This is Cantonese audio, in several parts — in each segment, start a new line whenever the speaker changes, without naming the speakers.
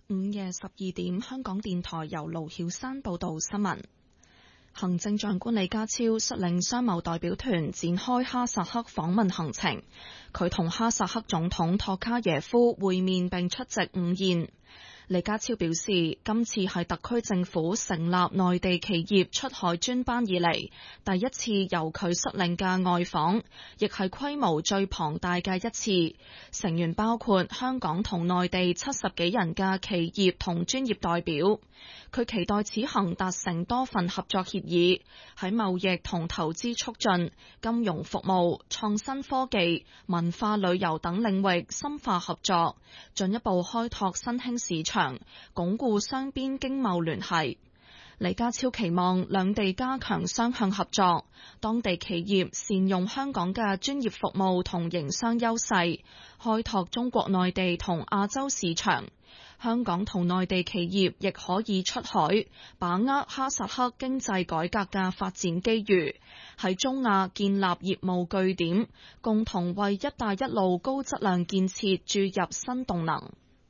午夜12點，香港電台由盧曉山報道新聞。行政長官李家超率領商貿代表團展開哈薩克訪問行程，佢同哈薩克總統托卡耶夫會面並出席午宴。李家超表示，今次係特區政府成立內地企業出海專班以嚟第一次由佢率領嘅外訪，亦係規模最龐大嘅一次。成員包括香港同內地70幾人嘅企業同專業代表。佢期待此行達成多份合作協議，喺貿易同投資促進、金融服務、創新科技、文化旅遊等領域深化合作，進一步開拓新興市場，鞏固雙邊經貿聯繫。李家超期望兩地加強雙向合作，當地企業善用香港嘅專業服務同營商優勢，開拓中國內地同亞洲市場。香港同內地企業亦可以出海，把握哈薩克經濟改革嘅發展機遇，喺中亞建立業務據點，共同為「一帶一路」高質量建設注入新動能。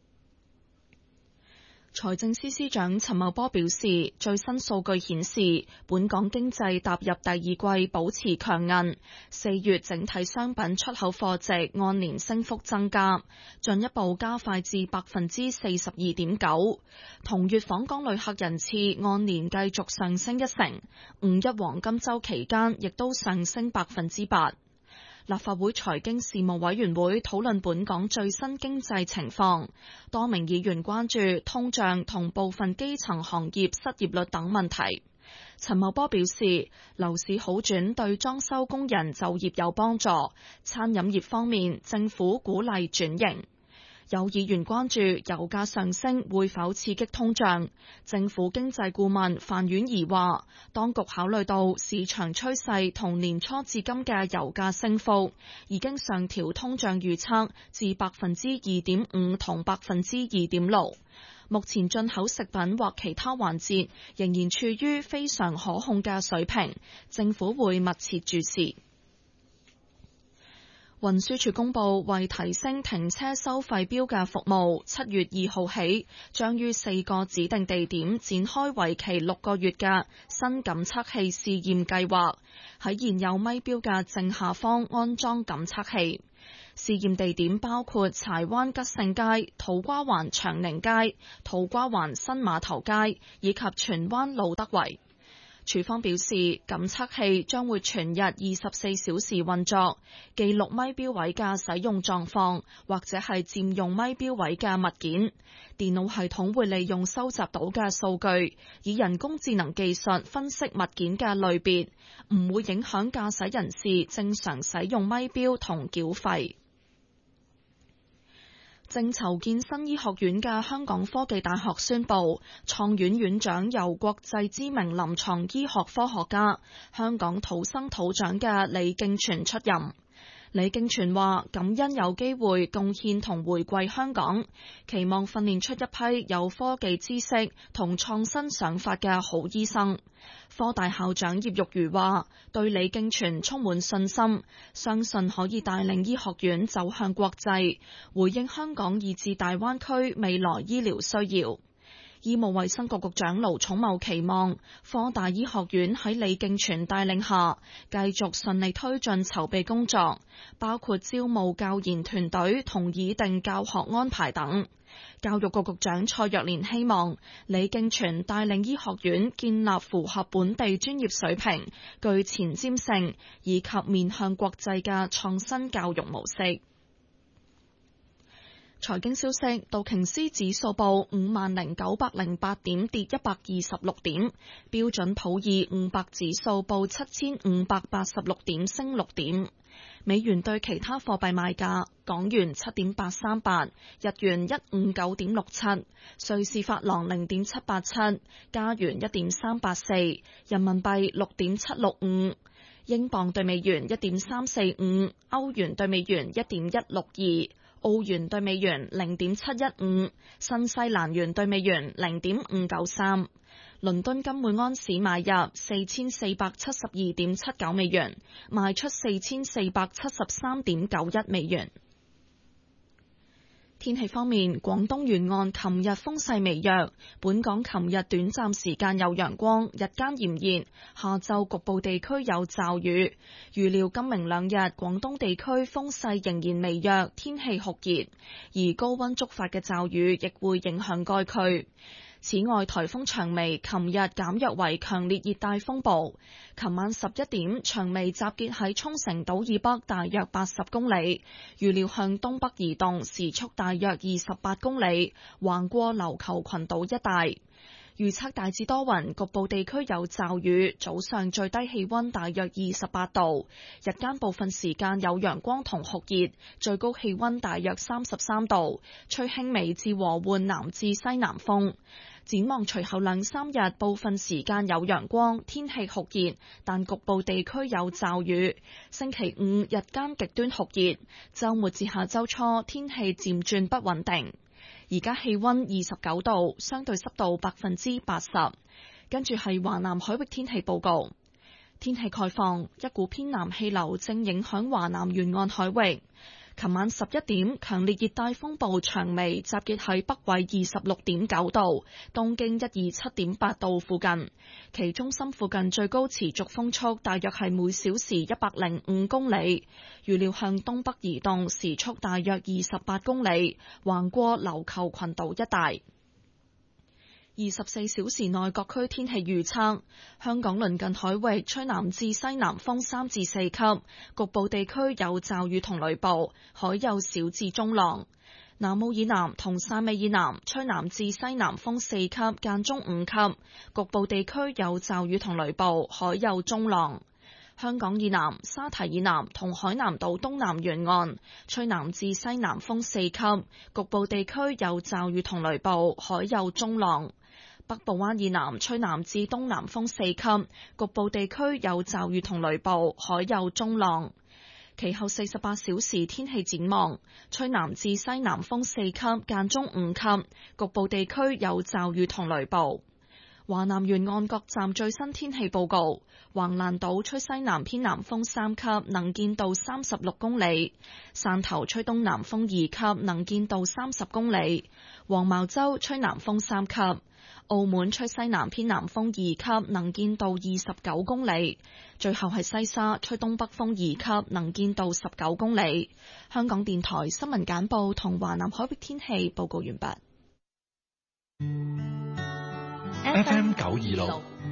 財政司司長陳茂波表示，最新數據顯示，本港經濟踏入第二季保持強韌，4月整體商品出口貨值按年升幅增加，進一步加快至42.9%。同月訪港旅客人次按年繼續上升1成，五一黃金週期間亦都上升8%。立法會財經事務委員會討論本港最新經濟情況，多名議員關注通脹同部分基層行業失業率等問題。陳茂波表示，樓市好轉對裝修工人就業有幫助，餐飲業方面政府鼓勵轉型。有議員關注油價上升會否刺激通脹，政府經濟顧問范婉儀話，當局考慮到市場趨勢同年初至今嘅油價升幅，已經上調通脹預測至2.5%同2.6%。目前進口食品或其他環節仍然處於非常可控嘅水平，政府會密切注視。運輸署公布，為提升停車收費標價服務，7月2號起，將於4個指定地點展開為期6個月嘅新感測器試驗計劃，喺現有咪標嘅正下方安裝感測器。試驗地點包括柴灣吉盛街、土瓜灣長寧街、土瓜灣新碼頭街以及荃灣路德圍。署方表示，感測器將會全日24小時運作，記錄咪標位嘅使用狀況，或者係佔用咪標位嘅物件。電腦系統會利用收集到嘅數據，以人工智能技術分析物件嘅類別，唔會影響駕駛人士正常使用咪標同繳費。正籌建新醫學院嘅香港科技大學宣布，創院院長由國際知名臨床醫學科學家、香港土生土長嘅李敬全出任。李敬全話，感恩有機會貢獻同回饋香港，期望訓練出一批有科技知識同創新想法嘅好醫生。科大校長葉玉如話，對李敬全充滿信心，相信可以帶領醫學院走向國際，回應香港以至大灣區未來醫療需要。醫務衛生局局長盧寵茂期望科大醫學院喺李敬全帶領下，繼續順利推進籌備工作，包括招募教研團隊同擬定教學安排等。教育局局長蔡若蓮希望李敬全帶領醫學院建立符合本地專業水平、具前瞻性以及面向國際嘅創新教育模式。財經消息，道瓊斯指數報50,908點，跌126點；標準普爾500指數報7586點，升6點。美元對其他貨幣賣價：港元7.838，日元159.67，瑞士法郎0.787，加元1.384，人民幣6.765，英鎊對美元1.345，歐元對美元1.162。澳元對美元0.715，新西蘭元對美元0.593。倫敦金每安士買入4472.79美元，賣出4473.91美元。 天氣方面，廣東沿岸琴日風勢微弱，本港琴日短暫時間有陽光，日間炎熱，下晝局部地區有驟雨。預料今明兩日廣東地區風勢仍然微弱，天氣酷熱，而高溫觸發嘅驟雨亦會影響該區。此外，颱風長微琴日減弱為強烈熱帶風暴。琴晚11點，長微集結喺沖繩島以北大約80公里，預料向東北移動，時速大約28公里，橫過琉球群島一帶。預測大致多雲，局部地區有驟雨，早上最低氣溫大約28度，日間部分時間有陽光同酷熱，最高氣溫大約33度，吹輕微至和緩南至西南風。展望隨後兩三日，部分時間有陽光，天氣酷熱，但局部地區有驟雨。星期五日間極端酷熱，週末至下週初天氣漸轉不穩定。而家氣溫29度，相對濕度80%。跟住係華南海域天氣報告。天氣概況，一股偏南氣流正影響華南沿岸海域。琴晚11點，強烈熱帶風暴長微集結喺北緯26.9度、東經127.8度附近，其中心附近最高持續風速大約係每小時105公里，預料向東北移動，時速大約28公里，橫過琉球群島一帶。24小時內各區天氣預測：香港鄰近海域吹南至西南風3至4級，局部地區有驟雨同雷暴，海有小至中浪。南澳以南同汕尾以南吹南至西南風4級，間中5級，局部地區有驟雨同雷暴，海有中浪。香港以南、沙堤以南同海南島東南沿岸吹南至西南風4級，局部地區有驟雨同雷暴，海有中浪。北部灣以南吹南至東南風4級，局部地區有驟雨同雷暴，海有中浪。其後48小時天氣展望，吹南至西南風4級，間中5級，局部地區有驟雨同雷暴。華南沿岸各站最新天氣報告：橫瀾島吹西南偏南風3級，能見度36公里；汕頭吹東南風2級，能見度30公里；黃茅洲吹南風3級；澳門吹西南偏南風2級，能見度29公里；最後係西沙吹東北風2級，能見度19公里。香港電台新聞簡報同華南海域天氣報告完畢。
FM 926